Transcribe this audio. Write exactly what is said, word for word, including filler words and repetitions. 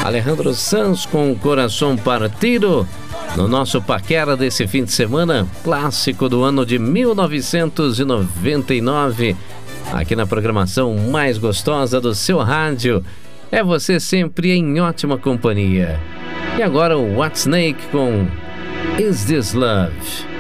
Alejandro Sanz com Coração Partido. No nosso Paquera desse fim de semana, clássico do ano de mil novecentos e noventa e nove. Aqui na programação mais gostosa do seu rádio. É você sempre em ótima companhia. E agora o Whitesnake com Is This Love?